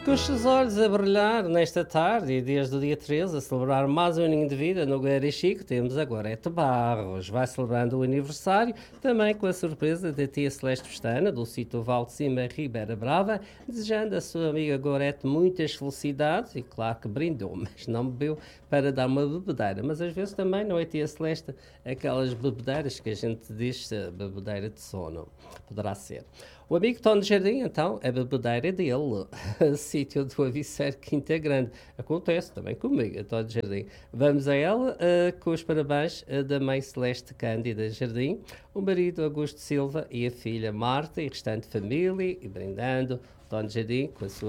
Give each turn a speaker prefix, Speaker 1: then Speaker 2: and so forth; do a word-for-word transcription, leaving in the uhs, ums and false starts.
Speaker 1: Com os seus olhos a brilhar nesta tarde e desde o dia treze a celebrar mais um aninho de vida no Guerra e Chico, temos a Gorete Barros. Vai celebrando o aniversário, também com a surpresa da tia Celeste Pestana, do sítio Val de Cima, Ribeira Brava, desejando à sua amiga Gorete muitas felicidades e claro que brindou, mas não bebeu para dar uma bebedeira. Mas às vezes também, não é, tia Celeste, aquelas bebedeiras que a gente diz bebedeira de sono. Poderá ser. O amigo Tony Jardim, então, a bebedeira dele, sítio do Avisser Quinta Grande. Acontece também comigo, a Tony Jardim. Vamos a ela uh, com os parabéns uh, da mãe Celeste Cândida Jardim, o marido Augusto Silva e a filha Marta e restante família, e brindando Tony Jardim com a sua